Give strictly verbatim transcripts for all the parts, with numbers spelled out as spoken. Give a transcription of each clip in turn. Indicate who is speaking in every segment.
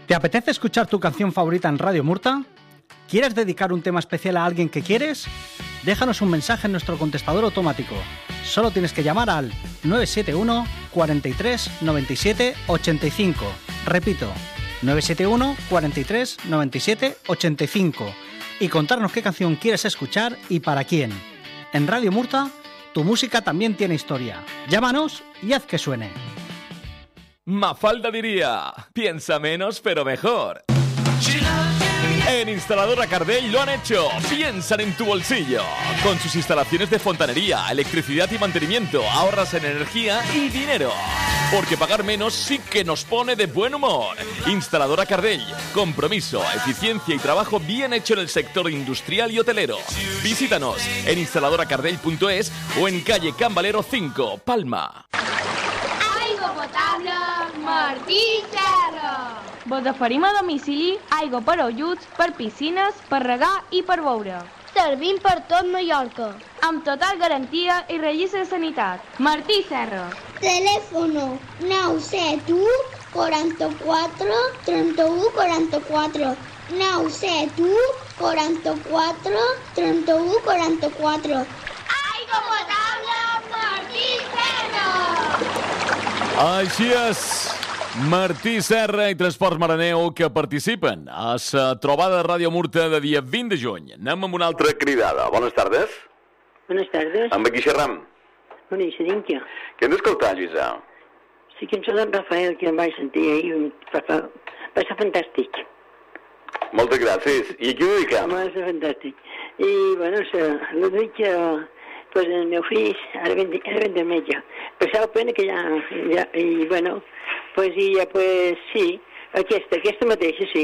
Speaker 1: ¿Te apetece escuchar tu canción favorita en Radio Murta? ¿Quieres dedicar un tema especial a alguien que quieres? Déjanos un mensaje en nuestro contestador automático. Solo tienes que llamar al nueve siete uno, cuarenta y tres, noventa y siete, ochenta y cinco. Repito, nueve siete uno, cuarenta y tres, noventa y siete, ochenta y cinco. Y contarnos qué canción quieres escuchar y para quién. En Radio Murta, tu música también tiene historia. Llámanos y haz que suene.
Speaker 2: Mafalda diría, piensa menos pero mejor. En Instaladora Cardell lo han hecho. Piensan en tu bolsillo. Con sus instalaciones de fontanería, electricidad y mantenimiento, ahorras en energía y dinero. Porque pagar menos sí que nos pone de buen humor. Instaladora Cardell. Compromiso, eficiencia y trabajo bien hecho en el sector industrial y hotelero. Visítanos en instaladora cardell punto es o en calle Can Valero cinco, Palma.
Speaker 3: Aigua potable, Martí Serra.
Speaker 4: Vos oferim a domicili aigua per ajuts, per piscines, per regar i per beure.
Speaker 3: Servim per tot Mallorca.
Speaker 4: Amb total garantia i registre de sanitat. Martí Serra.
Speaker 3: Teléfono nou set u, quaranta-quatre, trenta-u, quaranta-quatre. nou set u, quaranta-quatre, trenta-u, quaranta-quatre. Aigua potable, Martí Serra.
Speaker 2: Així és. Martí Serra i Transports Maraneu que participen a la trobada de Ràdio Murta de dia vint de juny. Anem amb una altra cridada. Bones tardes.
Speaker 5: Buenas tardes.
Speaker 2: Amb aquí xerram.
Speaker 5: Bona i Sedinquia.
Speaker 2: Què hem d'escoltar, Lluïsa?
Speaker 5: Sí, que em sona en Rafael, que em vaig sentir ahir. Va, va, va ser fantàstic.
Speaker 2: Moltes gràcies. I a qui ho dediquem?
Speaker 5: Va ser fantàstic. I, bueno, se, lo dic que pues, el meu fill ara ven, ara ven de metge. Passava pena que ja, ja... I, bueno, pues, i ja, pues, sí. Aquesta, aquesta mateixa, sí.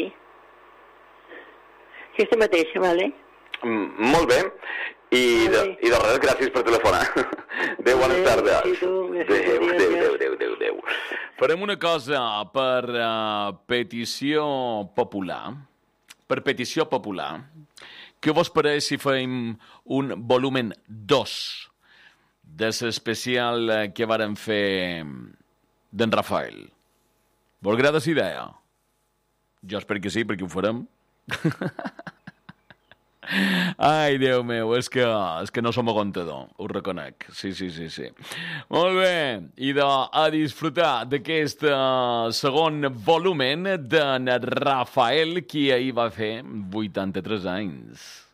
Speaker 5: Aquesta mateixa, vale?
Speaker 2: Mm, molt bé. I de, i de res, gràcies per telefonar. Adéu, bones tardes. Adéu, adéu, adéu, adéu, adéu. Farem una cosa per uh, petició popular. Per petició popular. Què vos pareix si fem un volumen dos de l'especial que varen fer d'en Rafael? Vos agrada la idea? Jo espero que sí, perquè ho farem. Ai, Déu meu, és que, és que no som aguantador, ho reconec. Sí, sí, sí, sí. Molt bé, i de, a disfrutar d'aquest uh, segon volumen d'en Rafael, qui ahir va fer vuitanta-tres anys.